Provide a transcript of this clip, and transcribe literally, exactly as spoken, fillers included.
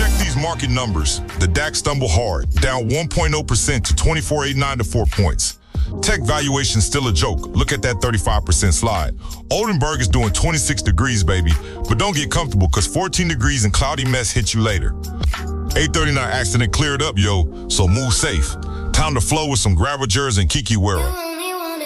Check these market numbers. The D A X stumbled hard, down one point zero percent to twenty-four eighty-nine to four points. Tech valuation still a joke. Look at that thirty-five percent slide. Oldenburg is doing twenty-six degrees, baby. But don't get comfortable, because fourteen degrees and cloudy mess hit you later. eight thirty-nine accident cleared up, yo, so move safe. Time to flow with some Gravagers and Kiki Wera.